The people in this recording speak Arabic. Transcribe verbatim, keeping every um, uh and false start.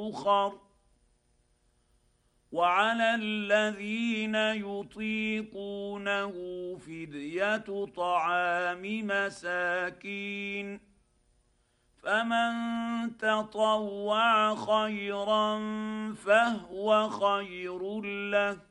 يؤخر وعلى الذين يطيقونه فدية طعام مساكين فمن تطوع خيرا فهو خير له